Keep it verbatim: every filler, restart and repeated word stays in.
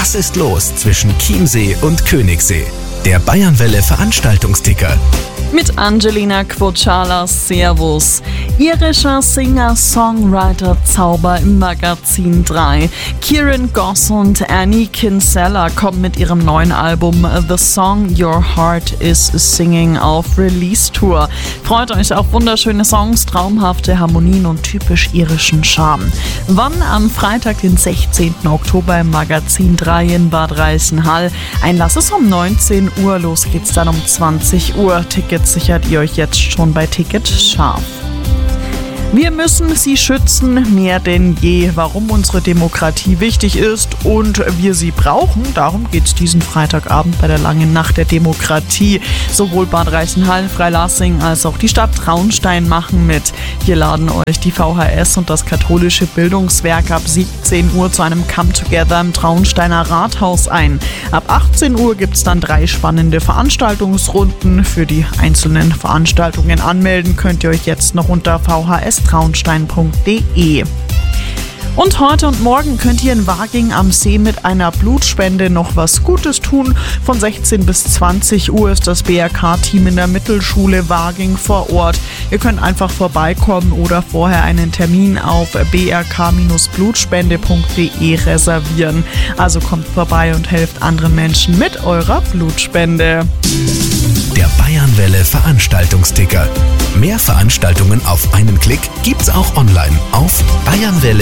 Was ist los zwischen Chiemsee und Königssee? Der Bayernwelle Veranstaltungsticker. Mit Angelina Quochala, Servus. Irischer Singer-Songwriter-Zauber im Magazin drei. Kieran Goss und Annie Kinsella kommen mit ihrem neuen Album The Song Your Heart Is Singing auf Release-Tour. Freut euch auf wunderschöne Songs, traumhafte Harmonien und typisch irischen Charme. Wann? Am Freitag, den sechzehnten Oktober im Magazin drei in Bad Reichenhall. Einlass ist um neunzehn Uhr, los geht's dann um zwanzig Uhr. Tickets sichert ihr euch jetzt schon bei Ticket Scharf. Wir müssen sie schützen, mehr denn je. Warum unsere Demokratie wichtig ist und wir sie brauchen, darum geht es diesen Freitagabend bei der Langen Nacht der Demokratie. Sowohl Bad Reichenhall, Freilassing als auch die Stadt Traunstein machen mit. Hier laden euch die V H S und das katholische Bildungswerk ab siebzehn Uhr zu einem Come-Together im Traunsteiner Rathaus ein. Ab achtzehn Uhr gibt es dann drei spannende Veranstaltungsrunden. Für die einzelnen Veranstaltungen anmelden könnt ihr euch jetzt noch unter v h s traunstein punkt d e. Und heute und morgen könnt ihr in Waging am See mit einer Blutspende noch was Gutes tun. Von sechzehn bis zwanzig Uhr ist das B R K-Team in der Mittelschule Waging vor Ort. Ihr könnt einfach vorbeikommen oder vorher einen Termin auf b r k Bindestrich blutspende punkt d e reservieren. Also kommt vorbei und helft anderen Menschen mit eurer Blutspende. Der Bayernwelle Veranstaltungsticker. Mehr Veranstaltungen auf einen Klick gibt's auch online auf bayernwelle